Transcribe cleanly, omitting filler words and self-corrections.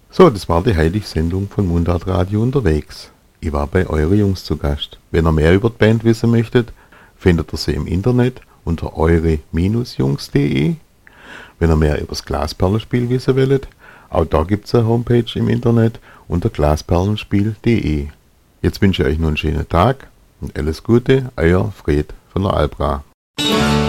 So, das war die heutige Sendung von Mundart Radio unterwegs. Ich war bei Eure Jungs zu Gast. Wenn ihr mehr über die Band wissen möchtet, findet ihr sie im Internet unter eure-jungs.de. Wenn ihr mehr über das Glasperlenspiel wissen wollt, auch da gibt es eine Homepage im Internet unter glasperlenspiel.de. Jetzt wünsche ich euch noch einen schönen Tag und alles Gute, euer Fred von der Albra.